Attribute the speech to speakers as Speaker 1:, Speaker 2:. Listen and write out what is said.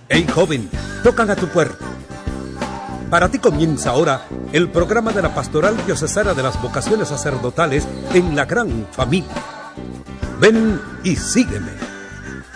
Speaker 1: Hey joven, tocan a tu puerta. Para ti comienza ahora el programa de la Pastoral Diocesana de las Vocaciones Sacerdotales en la Gran Familia. Ven y sígueme.